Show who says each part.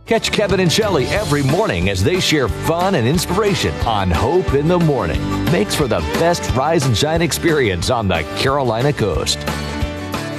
Speaker 1: Catch Kevin and Shelley every morning as they share fun and inspiration on Hope in the Morning. Makes for the best rise and shine experience on the Carolina coast.